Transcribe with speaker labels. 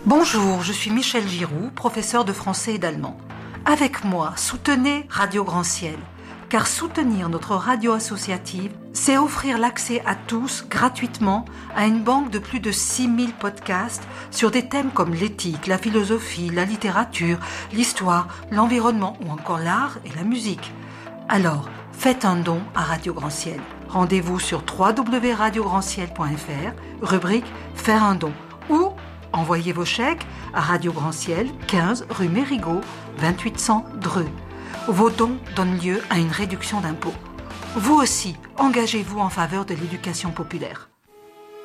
Speaker 1: Bonjour, je suis Michel Giroux, professeur de français et d'allemand. Avec moi, soutenez Radio Grand Ciel, car soutenir notre radio associative, c'est offrir l'accès à tous, gratuitement, à une banque de plus de 6000 podcasts sur des thèmes comme l'éthique, la philosophie, la littérature, l'histoire, l'environnement ou encore l'art et la musique. Alors, faites un don à Radio Grand Ciel. Rendez-vous sur www.radiograndciel.fr, rubrique « Faire un don » ou envoyez vos chèques à Radio Grand Ciel, 15 rue Mérigot, 2800 Dreux. Vos dons donnent lieu à une réduction d'impôts. Vous aussi, engagez-vous en faveur de l'éducation populaire.